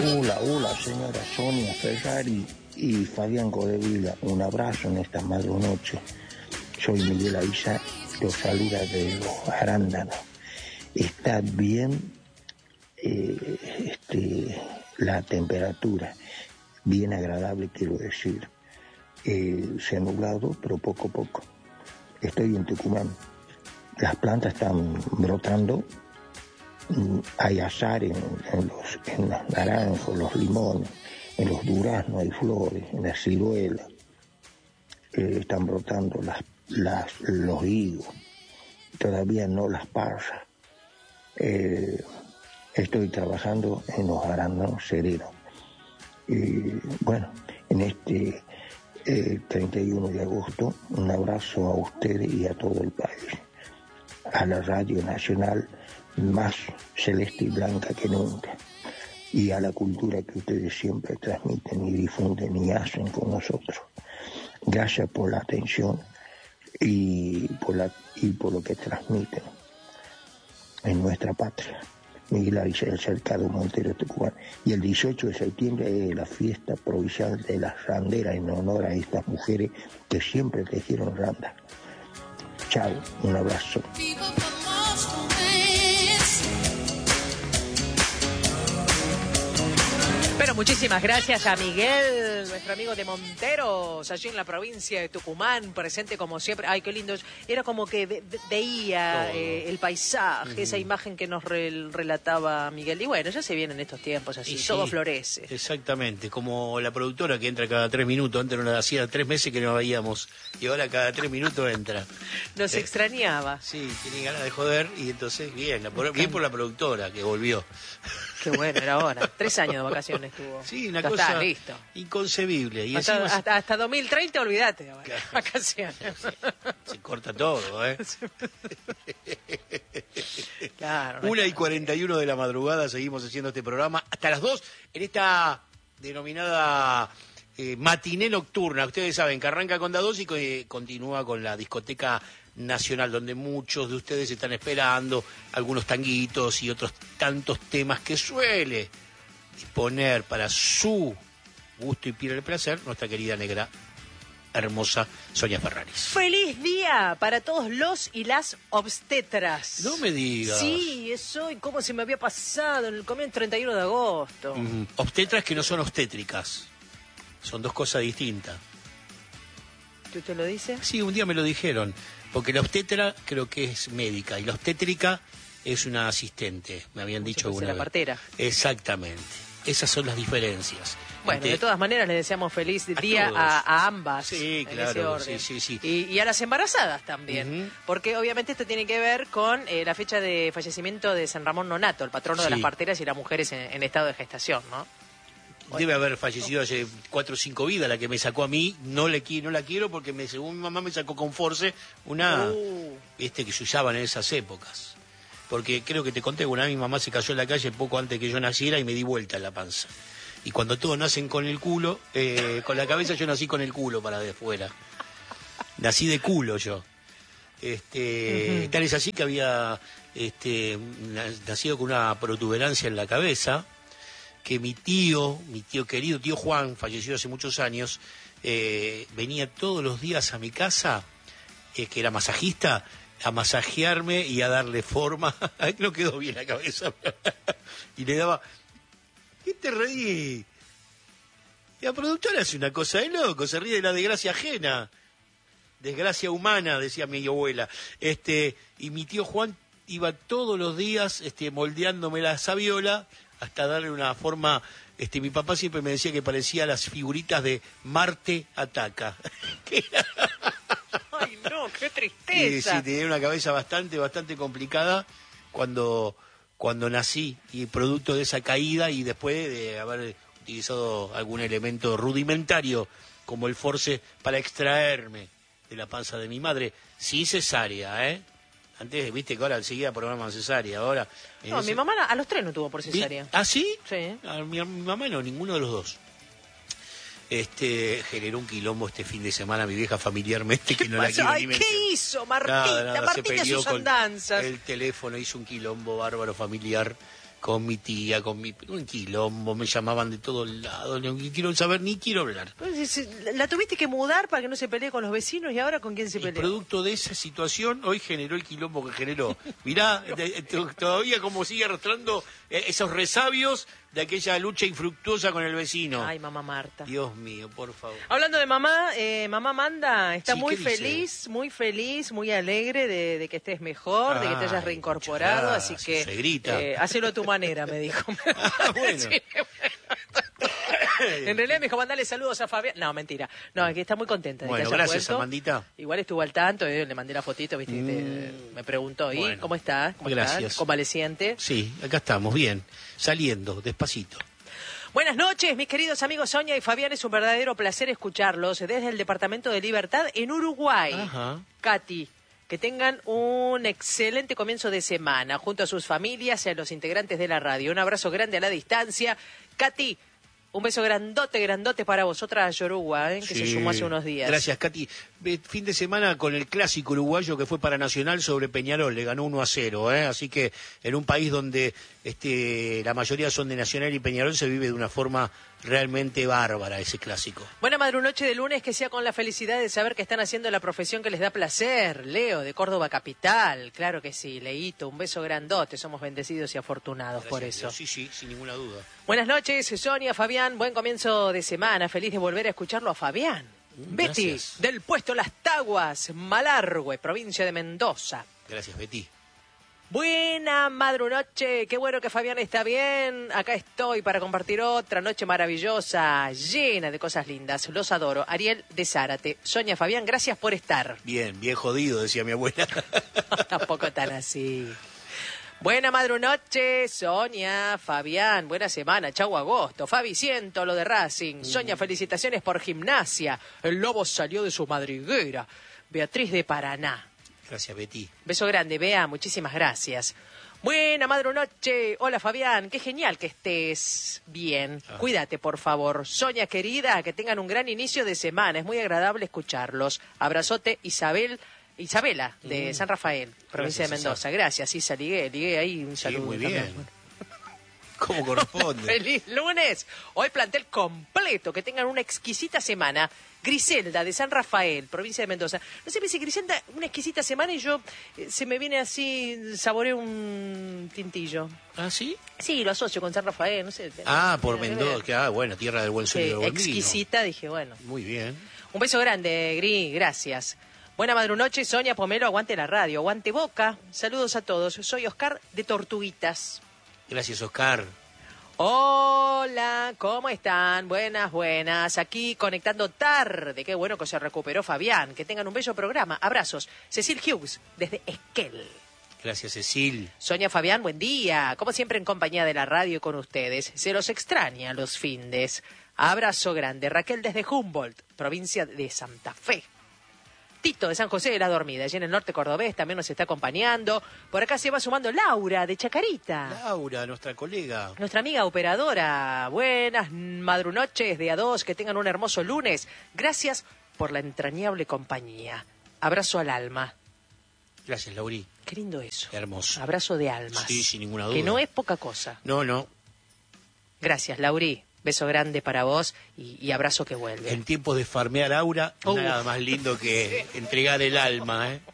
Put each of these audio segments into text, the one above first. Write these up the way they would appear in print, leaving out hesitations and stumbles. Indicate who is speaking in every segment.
Speaker 1: Hola, hola, señora Sonia Ferrari y Fabián Godevila. Un abrazo en esta madrunoche. Soy Miguel Avisa, los saluda de los Arándanos. Está bien la temperatura, bien agradable, quiero decir. Se ha nublado, pero poco a poco. Estoy en Tucumán. Las plantas están brotando. Hay azar en los naranjos, los limones, en los duraznos hay flores, en las ciruelas. Están brotando los higos, todavía no las pasas. Estoy trabajando en los arándanos serenos. Bueno, en este 31 de agosto, un abrazo a ustedes y a todo el país. A la Radio Nacional, más celeste y blanca que nunca, y a la cultura que ustedes siempre transmiten y difunden y hacen con nosotros. Gracias por la atención y por lo que transmiten en nuestra patria. Miguel Avisa, el Cercado Montero, Tucumán. Y el 18 de septiembre es la fiesta provincial de las randeras en honor a estas mujeres que siempre tejieron randas. Chao, un abrazo.
Speaker 2: Pero muchísimas gracias a Miguel, nuestro amigo de Monteros, allí en la provincia de Tucumán, presente como siempre. Ay, qué lindo. Era como que veía el paisaje, esa imagen que nos relataba Miguel. Y bueno, ya se vienen estos tiempos así, todo sí, florece.
Speaker 3: Exactamente, como la productora que entra cada 3 minutos. Antes nos hacía 3 meses que no veíamos y ahora cada 3 minutos entra.
Speaker 2: Nos extrañaba.
Speaker 3: Sí, tiene ganas de joder y entonces bien por la productora que volvió.
Speaker 2: Qué bueno, era ahora. 3 años de vacaciones tuvo.
Speaker 3: Sí, una
Speaker 2: ya
Speaker 3: cosa
Speaker 2: está, listo.
Speaker 3: Inconcebible. Y
Speaker 2: hasta 2030, olvídate ahora. Claro, vacaciones.
Speaker 3: Se corta todo, ¿eh?
Speaker 2: Claro.
Speaker 3: 1:41 de la madrugada seguimos haciendo este programa hasta las 2 en esta denominada matiné nocturna. Ustedes saben que arranca con las 2 y que continúa con la discoteca nacional, donde muchos de ustedes están esperando algunos tanguitos y otros tantos temas que suele disponer para su gusto y piel el placer nuestra querida negra hermosa Sonia Ferraris.
Speaker 2: ¡Feliz día para todos los y las obstetras!
Speaker 3: No me digas.
Speaker 2: Sí, es hoy, como se me había pasado, en el comienzo 31 de agosto.
Speaker 3: Obstetras que no son obstétricas, son dos cosas distintas.
Speaker 2: ¿Tú te lo dices?
Speaker 3: Sí, un día me lo dijeron. Porque la obstetra creo que es médica y la obstétrica es una asistente, me habían dicho alguna vez.
Speaker 2: La partera.
Speaker 3: Exactamente. Esas son las diferencias.
Speaker 2: Bueno, de todas maneras les deseamos feliz día a ambas.
Speaker 3: Sí, claro. Sí.
Speaker 2: Y a las embarazadas también. Porque obviamente esto tiene que ver con la fecha de fallecimiento de San Ramón Nonato, el patrono de las parteras y las mujeres en estado de gestación, ¿no?
Speaker 3: Debe haber fallecido hace 4 o 5 vidas, la que me sacó a mí, no la quiero porque según mi mamá me sacó con force una que se usaban en esas épocas. Porque creo que te conté, una vez mi mamá se cayó en la calle poco antes que yo naciera y me di vuelta en la panza. Y cuando todos nacen con el culo, con la cabeza, yo nací con el culo para de fuera. Nací de culo yo. Tal es así que había nacido con una protuberancia en la cabeza, que mi tío querido, tío Juan, fallecido hace muchos años, venía todos los días a mi casa, que era masajista, a masajearme y a darle forma. No quedó bien la cabeza. Y le daba, ¿qué te reí? La productora hace una cosa de loco, se ríe de la desgracia ajena. Desgracia humana, decía mi abuela. Y mi tío Juan iba todos los días moldeándome la sabiola hasta darle una forma. Mi papá siempre me decía que parecía las figuritas de Marte Ataca.
Speaker 2: ¡Ay, no! ¡Qué tristeza!
Speaker 3: Sí, tenía una cabeza bastante complicada cuando nací, y producto de esa caída y después de haber utilizado algún elemento rudimentario como el force para extraerme de la panza de mi madre, sin cesárea, ¿eh? Antes, viste que ahora enseguida programan cesárea, ahora...
Speaker 2: No, mi mamá a los 3 no tuvo por cesárea.
Speaker 3: ¿Ah, sí?
Speaker 2: Sí.
Speaker 3: A mi mamá no, ninguno de los dos. Generó un quilombo este fin de semana mi vieja familiarmente, que no la quiero ni mencionar.
Speaker 2: ¿Qué hizo Martita?
Speaker 3: Nada,
Speaker 2: Martita
Speaker 3: se peleó
Speaker 2: sus andanzas.
Speaker 3: el teléfono, hizo un quilombo bárbaro familiar con mi tía, un quilombo, me llamaban de todos lados, no quiero saber ni quiero hablar.
Speaker 2: La tuviste que mudar para que no se pelee con los vecinos y ahora ¿con quién se pelea?
Speaker 3: Producto de esa situación, hoy generó el quilombo que generó. Mirá, todavía como sigue arrastrando esos resabios de aquella lucha infructuosa con el vecino.
Speaker 2: Ay, mamá Marta.
Speaker 3: Dios mío, por favor.
Speaker 2: Hablando de mamá, mamá Manda está
Speaker 3: Sí,
Speaker 2: muy
Speaker 3: ¿qué
Speaker 2: feliz, muy alegre de que estés mejor, de que te hayas reincorporado,
Speaker 3: muchas
Speaker 2: así
Speaker 3: gracias,
Speaker 2: que
Speaker 3: suegrita.
Speaker 2: hacelo a tu manera, me dijo.
Speaker 3: Bueno.
Speaker 2: Sí. En realidad me dijo, mandale saludos a Fabián. No, mentira. No, es que está muy contenta de que
Speaker 3: Bueno,
Speaker 2: haya
Speaker 3: gracias,
Speaker 2: vuelto.
Speaker 3: Amandita.
Speaker 2: Igual estuvo al tanto, le mandé la fotito, viste, me preguntó, ¿y
Speaker 3: Bueno,
Speaker 2: cómo estás? ¿Cómo
Speaker 3: gracias.
Speaker 2: estás? ¿Convaleciente?
Speaker 3: Sí, acá estamos, bien, saliendo, despacito.
Speaker 2: Buenas noches, mis queridos amigos Sonia y Fabián. Es un verdadero placer escucharlos desde el Departamento de Libertad en Uruguay.
Speaker 3: Ajá.
Speaker 2: Katy, que tengan un excelente comienzo de semana junto a sus familias y a los integrantes de la radio. Un abrazo grande a la distancia. Katy, un beso grandote para vosotras, Yoruba, que se sumó hace unos días.
Speaker 3: Gracias, Katy. Fin de semana con el clásico uruguayo que fue para Nacional sobre Peñarol, le ganó 1-0, así que en un país donde la mayoría son de Nacional y Peñarol se vive de una forma realmente bárbara ese clásico.
Speaker 2: Buena madrunoche de lunes, que sea con la felicidad de saber que están haciendo la profesión que les da placer. Leo, de Córdoba Capital, claro que sí. Leito, un beso grandote, somos bendecidos y afortunados. Gracias por eso.
Speaker 3: Dios. Sí, sin ninguna duda.
Speaker 2: Buenas noches, Sonia, Fabián, buen comienzo de semana, feliz de volver a escucharlo a Fabián. Betty,
Speaker 3: Gracias.
Speaker 2: del puesto Las Taguas, Malargüe, provincia de Mendoza.
Speaker 3: Gracias, Betty.
Speaker 2: Buena madrunoche, qué bueno que Fabián está bien. Acá estoy para compartir otra noche maravillosa, llena de cosas lindas. Los adoro. Ariel de Zárate. Sonia, Fabián, gracias por estar.
Speaker 3: Bien jodido, decía mi abuela.
Speaker 2: Tampoco tan así. Buena madrunoche, Sonia, Fabián, buena semana, chau agosto. Fabi, siento lo de Racing. Sonia, felicitaciones por Gimnasia. El Lobo salió de su madriguera. Beatriz de Paraná.
Speaker 3: Gracias, Betty.
Speaker 2: Beso grande, Bea, muchísimas gracias. Buena madrunoche. Hola, Fabián, qué genial que estés bien. Cuídate, por favor. Sonia, querida, que tengan un gran inicio de semana. Es muy agradable escucharlos. Abrazote, Isabela, de San Rafael, provincia de Mendoza.
Speaker 3: César.
Speaker 2: Gracias, Isa, ligué ahí un saludo.
Speaker 3: Sí, muy
Speaker 2: también.
Speaker 3: bien. ¿Cómo corresponde?
Speaker 2: ¡Feliz lunes! Hoy plantel completo, que tengan una exquisita semana. Griselda, de San Rafael, provincia de Mendoza. No sé, me dice Griselda, una exquisita semana y yo se me viene así, saboreo un tintillo.
Speaker 3: ¿Ah, sí?
Speaker 2: Sí, lo asocio con San Rafael, no sé.
Speaker 3: Por Mendoza, bueno, tierra del buen suelo y del buen vino.
Speaker 2: Exquisita, dije, bueno.
Speaker 3: Muy bien.
Speaker 2: Un beso grande, Gris, gracias. Buena madrunoche, Sonia Pomelo, aguante la radio, aguante Boca. Saludos a todos. Soy Oscar de Tortuguitas.
Speaker 3: Gracias, Oscar.
Speaker 2: Hola, ¿cómo están? Buenas. Aquí conectando tarde. Qué bueno que se recuperó Fabián. Que tengan un bello programa. Abrazos. Cecil Hughes, desde Esquel.
Speaker 3: Gracias, Cecil.
Speaker 2: Sonia, Fabián, buen día. Como siempre en compañía de la radio con ustedes. Se los extraña los findes. Abrazo grande. Raquel desde Humboldt, provincia de Santa Fe. Tito de San José de la Dormida, allí en el norte cordobés, también nos está acompañando. Por acá se va sumando Laura de Chacarita.
Speaker 3: Laura, nuestra colega.
Speaker 2: Nuestra amiga operadora. Buenas madrunoches de A2, que tengan un hermoso lunes. Gracias por la entrañable compañía. Abrazo al alma.
Speaker 3: Gracias, Lauri.
Speaker 2: Qué lindo eso.
Speaker 3: Hermoso.
Speaker 2: Abrazo de almas.
Speaker 3: Sí, sin ninguna duda.
Speaker 2: Que no es poca cosa.
Speaker 3: No.
Speaker 2: Gracias, Lauri. Beso grande para vos y abrazo que vuelve.
Speaker 3: En tiempos de farmear aura, nada más lindo que entregar el alma, ¿eh?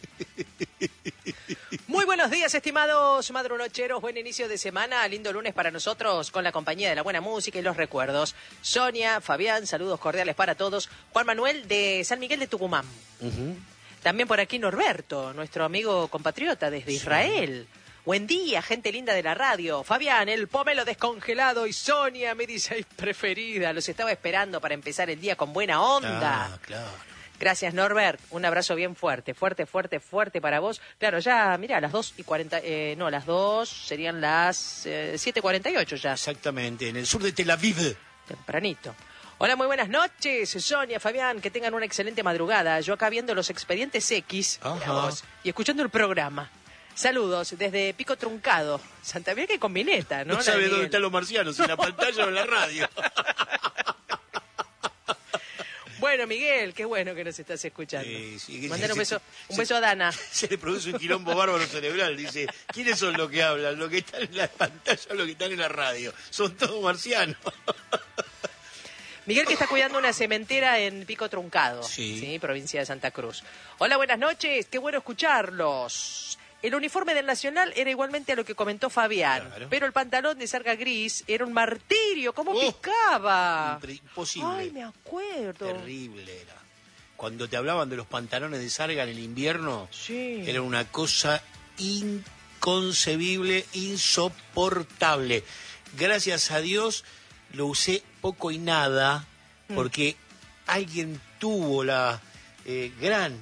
Speaker 2: Muy buenos días, estimados madrunocheros. Buen inicio de semana. Lindo lunes para nosotros con la compañía de la buena música y los recuerdos. Sonia, Fabián, saludos cordiales para todos. Juan Manuel de San Miguel de Tucumán. También por aquí Norberto, nuestro amigo compatriota desde Israel. Buen día, gente linda de la radio. Fabián, el pomelo descongelado y Sonia, mi DJ preferida. Los estaba esperando para empezar el día con buena onda.
Speaker 3: Ah, claro.
Speaker 2: Gracias, Norbert. Un abrazo bien fuerte para vos. Claro, ya, mira, las 2:40, las 2 serían las 7:48 ya.
Speaker 3: Exactamente, en el sur de Tel Aviv.
Speaker 2: Tempranito. Hola, muy buenas noches, Sonia, Fabián, que tengan una excelente madrugada. Yo acá viendo los expedientes X y escuchando el programa. Saludos desde Pico Truncado, Santa Fe, que combineta, ¿no?
Speaker 3: No sabe dónde están los marcianos, si en la pantalla o en la radio.
Speaker 2: bueno, Miguel, qué bueno que nos estás escuchando.
Speaker 3: Sí,
Speaker 2: Mandar un beso a Dana.
Speaker 3: Se le produce un quilombo bárbaro cerebral. Dice, ¿quiénes son los que hablan? ¿Los que están en la pantalla o los que están en la radio? Son todos marcianos.
Speaker 2: Miguel, que está cuidando una cementera en Pico Truncado,
Speaker 3: sí,
Speaker 2: provincia de Santa Cruz. Hola, buenas noches, qué bueno escucharlos. El uniforme del Nacional era igualmente a lo que comentó Fabián, claro, pero el pantalón de sarga gris era un martirio. ¿Cómo picaba?
Speaker 3: Imposible.
Speaker 2: Ay, me acuerdo.
Speaker 3: Terrible era. Cuando te hablaban de los pantalones de sarga en el invierno, era una cosa inconcebible, insoportable. Gracias a Dios lo usé poco y nada, porque alguien tuvo la gran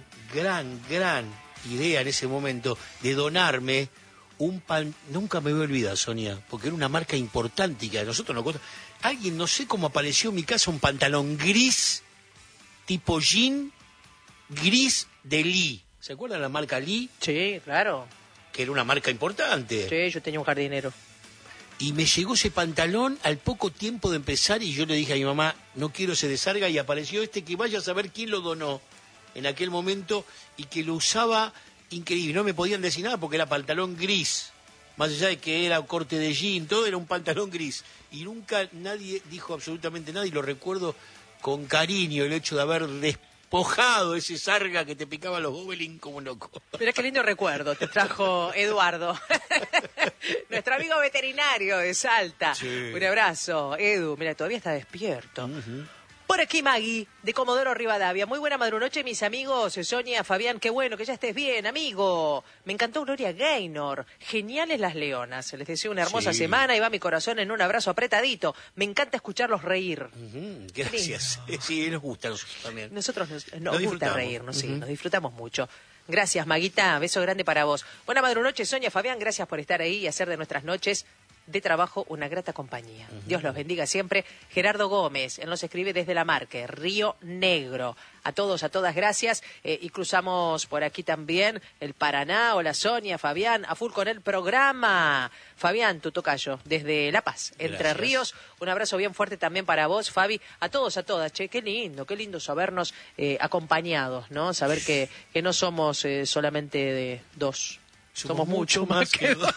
Speaker 3: idea en ese momento de donarme un nunca me voy a olvidar, Sonia, porque era una marca importante y que a nosotros nos costó. Alguien, no sé cómo apareció en mi casa un pantalón gris, tipo jean, gris de Lee. ¿Se acuerdan de la marca Lee?
Speaker 2: Sí, claro.
Speaker 3: Que era una marca importante.
Speaker 2: Sí, yo tenía un jardinero.
Speaker 3: Y me llegó ese pantalón al poco tiempo de empezar y yo le dije a mi mamá, no quiero se desarga, y apareció que vaya a saber quién lo donó en aquel momento y que lo usaba increíble. No me podían decir nada porque era pantalón gris. Más allá de que era corte de jean, todo era un pantalón gris. Y nunca nadie dijo absolutamente nada y lo recuerdo con cariño el hecho de haber despojado ese sarga que te picaba los gobelins como loco.
Speaker 2: Mirá qué lindo recuerdo te trajo Eduardo. Nuestro amigo veterinario de Salta. Sí. Un abrazo, Edu. Mira, todavía está despierto. Por aquí Maggie, de Comodoro Rivadavia. Muy buena madrunoche, mis amigos. Sonia, Fabián, qué bueno que ya estés bien, amigo. Me encantó Gloria Gaynor. Geniales las leonas. Les deseo una hermosa semana y va mi corazón en un abrazo apretadito. Me encanta escucharlos reír.
Speaker 3: Gracias. Sí, nos gusta a nosotros también.
Speaker 2: Nosotros nos gusta reírnos, sí, nos disfrutamos mucho. Gracias, Maguita. Beso grande para vos. Buena madrunoche, Sonia, Fabián. Gracias por estar ahí y hacer de nuestras noches de trabajo una grata compañía. Dios los bendiga siempre. Gerardo Gómez, él nos escribe desde La Marque, Río Negro. A todos, a todas, gracias. Y cruzamos por aquí también el Paraná. Hola, Sonia, Fabián, a full con el programa. Fabián, tu tocayo, desde La Paz, Entre Ríos. Un abrazo bien fuerte también para vos, Fabi. A todos, a todas. Che, qué lindo sabernos acompañados, ¿no? Saber que no somos solamente de dos. Somos mucho más que dos.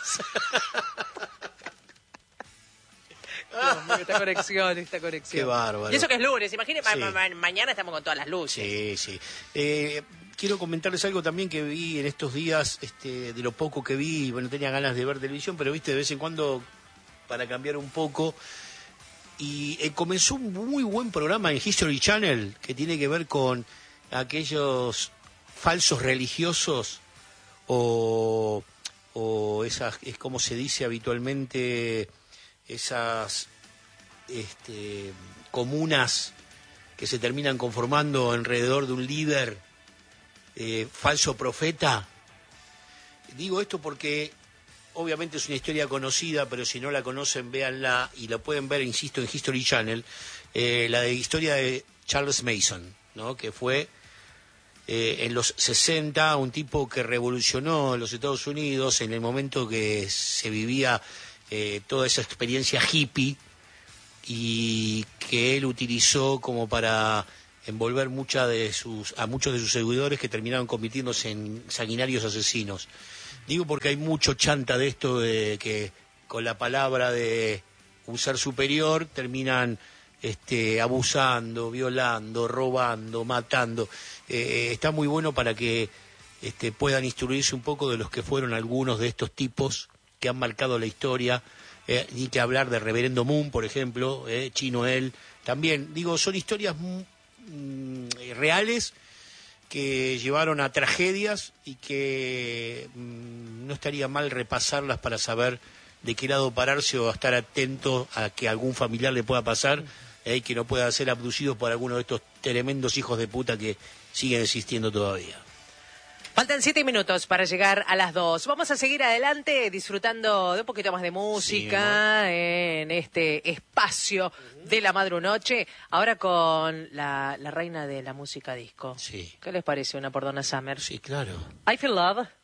Speaker 2: Esta conexión.
Speaker 3: Qué bárbaro.
Speaker 2: Y eso que es lunes, imagínate, mañana estamos con todas las luces.
Speaker 3: Sí. Quiero comentarles algo también que vi en estos días, de lo poco que vi, bueno, tenía ganas de ver televisión, pero viste, de vez en cuando, para cambiar un poco, y comenzó un muy buen programa en History Channel, que tiene que ver con aquellos falsos religiosos, o esas, es como se dice habitualmente, esas comunas que se terminan conformando alrededor de un líder falso profeta. Digo esto porque obviamente es una historia conocida, pero si no la conocen, véanla, y la pueden ver, insisto, en History Channel, la historia de Charles Mason, ¿no? Que fue en los 60 un tipo que revolucionó los Estados Unidos en el momento que se vivía toda esa experiencia hippie, y que él utilizó como para envolver a muchos de sus seguidores, que terminaron convirtiéndose en sanguinarios asesinos. Digo porque hay mucho chanta de esto, de que con la palabra de un ser superior terminan abusando, violando, robando, matando. Está muy bueno para que puedan instruirse un poco de los que fueron algunos de estos tipos que han marcado la historia. Ni que hablar de Reverendo Moon, por ejemplo, Chino él, también. Digo, son historias reales que llevaron a tragedias y que no estaría mal repasarlas para saber de qué lado pararse o estar atento a que algún familiar le pueda pasar, que no pueda ser abducido por alguno de estos tremendos hijos de puta que siguen existiendo todavía.
Speaker 2: Faltan 7 minutos para llegar a las 2. Vamos a seguir adelante disfrutando de un poquito más de música en este espacio de la madrunoche. Ahora con la reina de la música disco.
Speaker 3: Sí.
Speaker 2: ¿Qué les parece una por Donna Summer?
Speaker 3: Sí, claro.
Speaker 2: I Feel Love.